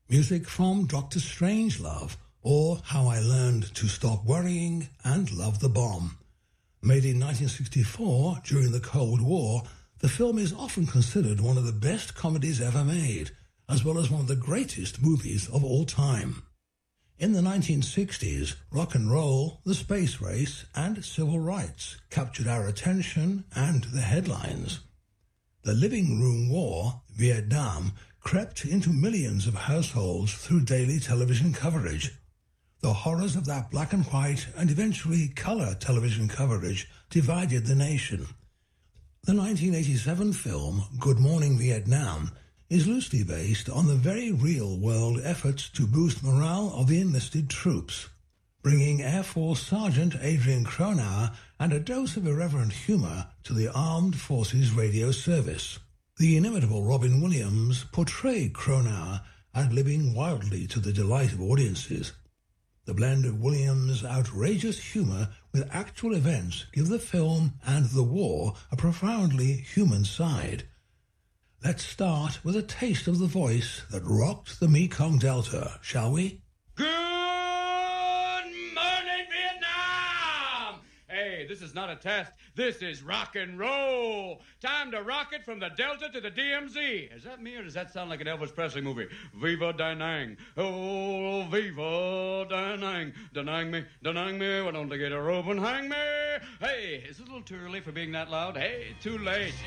Music from Dr. Strangelove, or How I Learned to Stop Worrying and Love the Bomb. Made in 1964 during the Cold War, the film is often considered one of the best comedies ever made, as well as one of the greatest movies of all time. In the 1960s, rock and roll, the space race, and civil rights captured our attention and the headlines. The living room war, Vietnam, crept into millions of households through daily television coverage. The horrors of that black and white and eventually color television coverage divided the nation. The 1987 film Good Morning Vietnam is loosely based on the very real-world efforts to boost morale of the enlisted troops, bringing Air Force Sergeant Adrian Cronauer and a dose of irreverent humor to the Armed Forces radio service. The inimitable Robin Williams portrayed Cronauer ad-libbing wildly to the delight of audiences. The blend of Williams' outrageous humor with actual events give the film and the war a profoundly human side. Let's start with a taste of the voice that rocked the Mekong Delta, shall we? Good morning, Vietnam! Hey, this is not a test. This is rock and roll. Time to rock it from the Delta to the DMZ. Is that me or does that sound like an Elvis Presley movie? Viva Da Nang. Oh, viva Da Nang. Da Nang me, why don't they get a rope and hang me? Hey, is it a little too early for being that loud? Hey, too late.